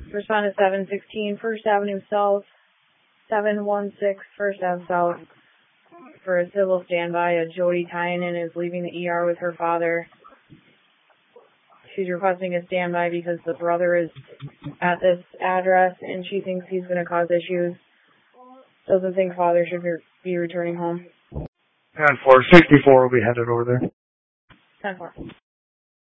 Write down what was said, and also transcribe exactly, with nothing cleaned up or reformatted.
Respond to seven sixteen First Avenue South, seven one six First Avenue South. For a civil standby, a Jody Tynan is leaving the E R with her father. She's requesting a standby because the brother is at this address and she thinks he's going to cause issues. Doesn't think father should be returning home. ten four, sixty-four will be headed over there. ten four.